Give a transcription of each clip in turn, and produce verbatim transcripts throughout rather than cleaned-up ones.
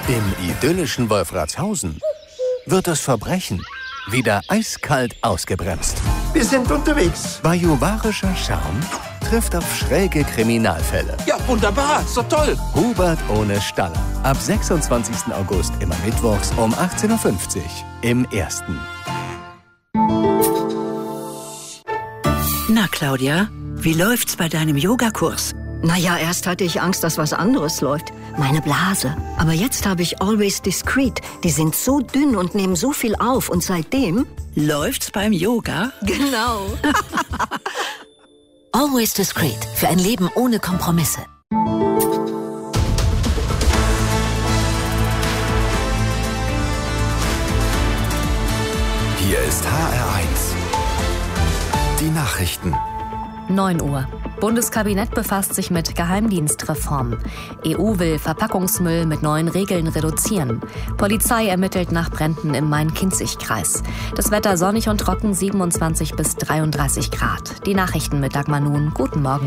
Im idyllischen Wolfratshausen wird das Verbrechen wieder eiskalt ausgebremst. Wir sind unterwegs. Bajuwarischer Charme trifft auf schräge Kriminalfälle. Ja, wunderbar, so toll. Hubert ohne Staller. Ab sechsundzwanzigsten August immer mittwochs um achtzehn Uhr fünfzig im Ersten. Na, Claudia, wie läuft's bei deinem Yogakurs? Naja, erst hatte ich Angst, dass was anderes läuft. Meine Blase. Aber jetzt habe ich Always Discreet. Die sind so dünn und nehmen so viel auf. Und seitdem... Läuft's beim Yoga? Genau. Always Discreet. Für ein Leben ohne Kompromisse. Hier ist H R eins. Die Nachrichten. neun Uhr. Bundeskabinett befasst sich mit Geheimdienstreform. E U will Verpackungsmüll mit neuen Regeln reduzieren. Polizei ermittelt nach Bränden im Main-Kinzig-Kreis. Das Wetter sonnig und trocken, siebenundzwanzig bis dreiunddreißig Grad. Die Nachrichten mit Dagmar Nun. Guten Morgen.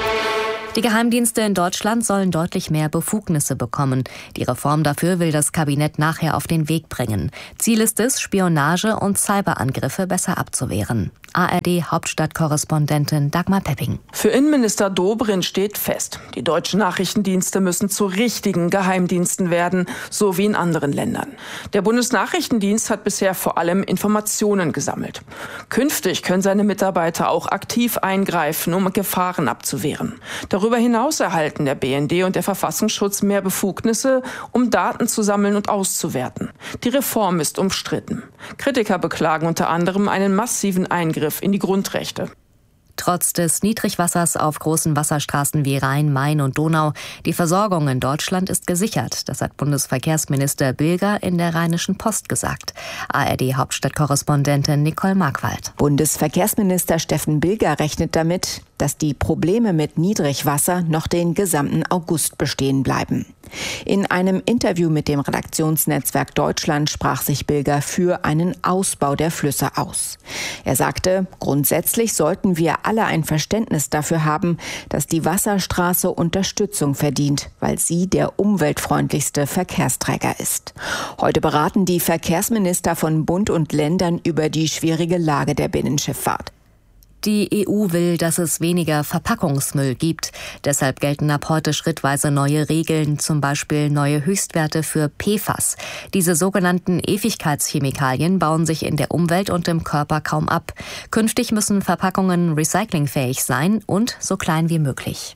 Die Geheimdienste in Deutschland sollen deutlich mehr Befugnisse bekommen. Die Reform dafür will das Kabinett nachher auf den Weg bringen. Ziel ist es, Spionage und Cyberangriffe besser abzuwehren. A R D-Hauptstadtkorrespondentin Dagmar Pepping. Für Innenminister Dobrindt steht fest, die deutschen Nachrichtendienste müssen zu richtigen Geheimdiensten werden, so wie in anderen Ländern. Der Bundesnachrichtendienst hat bisher vor allem Informationen gesammelt. Künftig können seine Mitarbeiter auch aktiv eingreifen, um Gefahren abzuwehren. Darüber hinaus erhalten der B N D und der Verfassungsschutz mehr Befugnisse, um Daten zu sammeln und auszuwerten. Die Reform ist umstritten. Kritiker beklagen unter anderem einen massiven Eingriff in die Grundrechte. Trotz des Niedrigwassers auf großen Wasserstraßen wie Rhein, Main und Donau, die Versorgung in Deutschland ist gesichert. Das hat Bundesverkehrsminister Bilger in der Rheinischen Post gesagt. A R D-Hauptstadtkorrespondentin Nicole Markwald. Bundesverkehrsminister Steffen Bilger rechnet damit, dass die Probleme mit Niedrigwasser noch den gesamten August bestehen bleiben. In einem Interview mit dem Redaktionsnetzwerk Deutschland sprach sich Bilger für einen Ausbau der Flüsse aus. Er sagte, grundsätzlich sollten wir alle ein Verständnis dafür haben, dass die Wasserstraße Unterstützung verdient, weil sie der umweltfreundlichste Verkehrsträger ist. Heute beraten die Verkehrsminister von Bund und Ländern über die schwierige Lage der Binnenschifffahrt. Die E U will, dass es weniger Verpackungsmüll gibt. Deshalb gelten ab heute schrittweise neue Regeln, zum Beispiel neue Höchstwerte für P F A S. Diese sogenannten Ewigkeitschemikalien bauen sich in der Umwelt und im Körper kaum ab. Künftig müssen Verpackungen recyclingfähig sein und so klein wie möglich.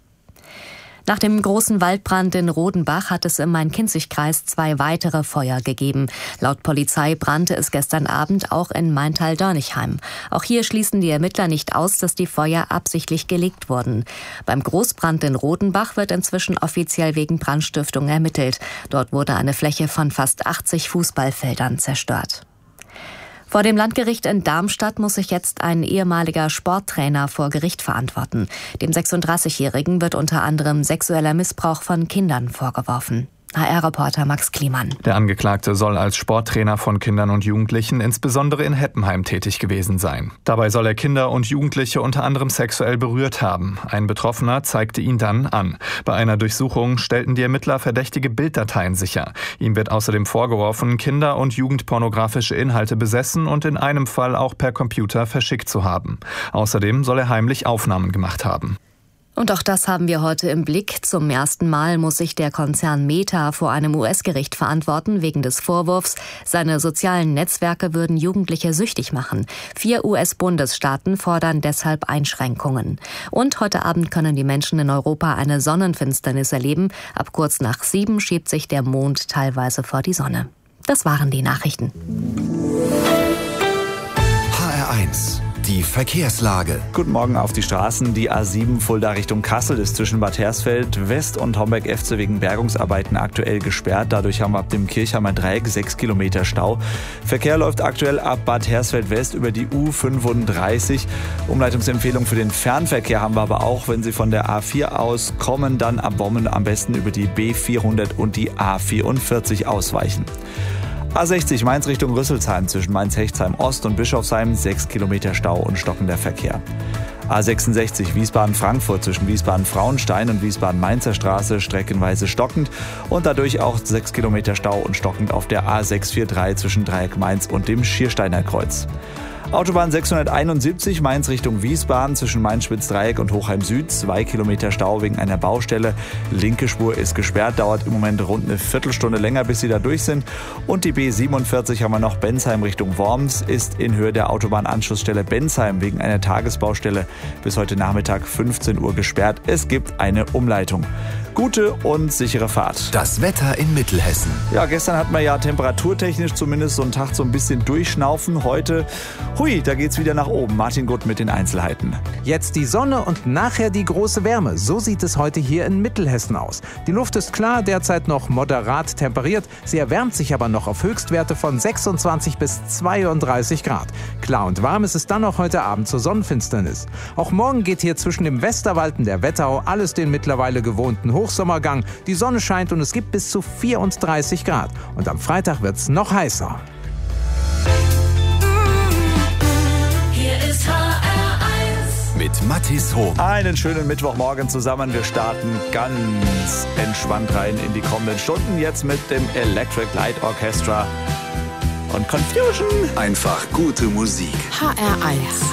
Nach dem großen Waldbrand in Rodenbach hat es im Main-Kinzig-Kreis zwei weitere Feuer gegeben. Laut Polizei brannte es gestern Abend auch in Maintal-Dörnigheim. Auch hier schließen die Ermittler nicht aus, dass die Feuer absichtlich gelegt wurden. Beim Großbrand in Rodenbach wird inzwischen offiziell wegen Brandstiftung ermittelt. Dort wurde eine Fläche von fast achtzig Fußballfeldern zerstört. Vor dem Landgericht in Darmstadt muss sich jetzt ein ehemaliger Sporttrainer vor Gericht verantworten. Dem sechsunddreißigjährigen wird unter anderem sexueller Missbrauch von Kindern vorgeworfen. H R-Reporter Max Kliemann. Der Angeklagte soll als Sporttrainer von Kindern und Jugendlichen insbesondere in Heppenheim tätig gewesen sein. Dabei soll er Kinder und Jugendliche unter anderem sexuell berührt haben. Ein Betroffener zeigte ihn dann an. Bei einer Durchsuchung stellten die Ermittler verdächtige Bilddateien sicher. Ihm wird außerdem vorgeworfen, Kinder- und jugendpornografische Inhalte besessen und in einem Fall auch per Computer verschickt zu haben. Außerdem soll er heimlich Aufnahmen gemacht haben. Und auch das haben wir heute im Blick. Zum ersten Mal muss sich der Konzern Meta vor einem U S-Gericht verantworten wegen des Vorwurfs, seine sozialen Netzwerke würden Jugendliche süchtig machen. Vier U S-Bundesstaaten fordern deshalb Einschränkungen. Und heute Abend können die Menschen in Europa eine Sonnenfinsternis erleben. Ab kurz nach sieben schiebt sich der Mond teilweise vor die Sonne. Das waren die Nachrichten. H R eins. Die Verkehrslage. Guten Morgen auf die Straßen. Die A sieben Fulda Richtung Kassel ist zwischen Bad Hersfeld West und Homberg-F C wegen Bergungsarbeiten aktuell gesperrt. Dadurch haben wir ab dem Kirchheimer Dreieck sechs Kilometer Stau. Verkehr läuft aktuell ab Bad Hersfeld West über die U fünfunddreißig. Umleitungsempfehlung für den Fernverkehr haben wir aber auch, wenn Sie von der A vier aus kommen, dann ab Bommen am besten über die B vierhundert und die A vierundvierzig ausweichen. A sechzig Mainz Richtung Rüsselsheim zwischen Mainz-Hechtsheim Ost und Bischofsheim sechs Kilometer Stau und stockender Verkehr. A sechsundsechzig Wiesbaden-Frankfurt zwischen Wiesbaden-Frauenstein und Wiesbaden-Mainzer Straße streckenweise stockend und dadurch auch sechs Kilometer Stau und stockend auf der A sechshundertdreiundvierzig zwischen Dreieck Mainz und dem Schiersteiner Kreuz. Autobahn sechshunderteinundsiebzig Mainz Richtung Wiesbaden zwischen Mainz-Spitz-Dreieck und Hochheim Süd. Zwei Kilometer Stau wegen einer Baustelle. Linke Spur ist gesperrt, dauert im Moment rund eine Viertelstunde länger, bis sie da durch sind. Und die B siebenundvierzig haben wir noch Bensheim Richtung Worms, ist in Höhe der Autobahnanschlussstelle Bensheim wegen einer Tagesbaustelle bis heute Nachmittag fünfzehn Uhr gesperrt. Es gibt eine Umleitung. Gute und sichere Fahrt. Das Wetter in Mittelhessen. Ja, gestern hatten wir ja temperaturtechnisch zumindest so einen Tag so ein bisschen durchschnaufen. Heute, hui, da geht's wieder nach oben. Martin Gutt mit den Einzelheiten. Jetzt die Sonne und nachher die große Wärme. So sieht es heute hier in Mittelhessen aus. Die Luft ist klar, derzeit noch moderat temperiert. Sie erwärmt sich aber noch auf Höchstwerte von sechsundzwanzig bis zweiunddreißig Grad. Klar und warm ist es dann auch heute Abend zur Sonnenfinsternis. Auch morgen geht hier zwischen dem Westerwald und der Wetterau alles den mittlerweile gewohnten Hochsommergang. Die Sonne scheint und es gibt bis zu vierunddreißig Grad. Und am Freitag wird es noch heißer. Hier ist H R eins mit Mathis Hohm. Einen schönen Mittwochmorgen zusammen. Wir starten ganz entspannt rein in die kommenden Stunden. Jetzt mit dem Electric Light Orchestra und Confusion. Einfach gute Musik. H R eins